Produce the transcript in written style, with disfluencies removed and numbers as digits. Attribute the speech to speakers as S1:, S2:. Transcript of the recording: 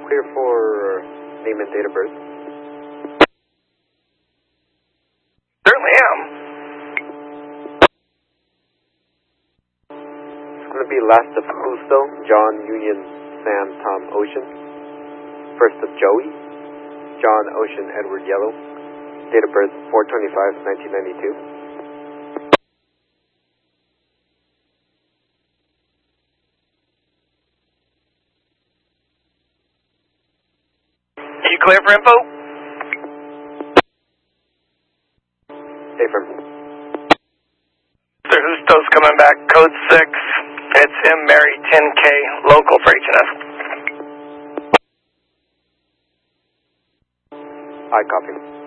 S1: clear for name and date of birth?
S2: Certainly am.
S1: It's going to be last of Justo, John, Union, Sam, Tom, Ocean. First of Joey, John, Ocean, Edward, Yellow. Date of birth 4/25/1992.
S2: Are you clear for info?
S1: Affirm.
S2: Mr. Justo's coming back, code 6. It's M. Mary 10K, local for HNS.
S1: I copy.